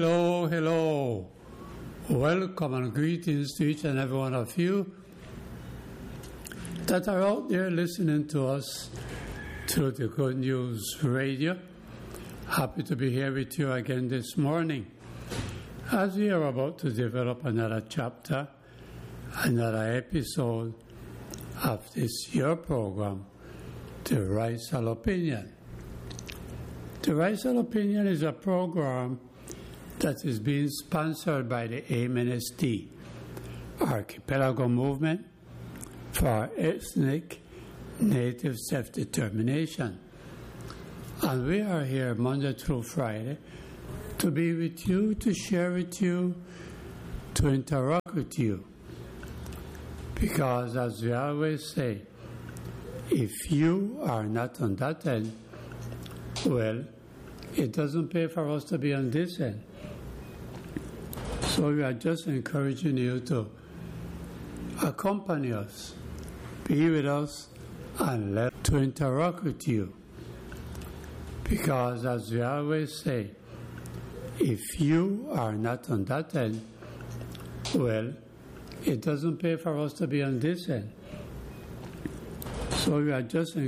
Hello, hello. Welcome and greetings to each and every one of you that are out there listening to us through the Good News Radio. Happy to be here with you again this morning as we are about to develop another chapter, another episode of this your program, The Risal Opinion. The Risal Opinion is a program that is being sponsored by the AMNST, Archipelago Movement for Ethnic Native Self-Determination. And we are here Monday through Friday to be with you, to share with you, to interact with you. Because as we always say, if you are not on that end, well, it doesn't pay for us to be on this end. So we are just encouraging you to accompany us, be with us, and let to interact with you. Because as we always say, if you are not on that end, well, it doesn't pay for us to be on this end. So we are just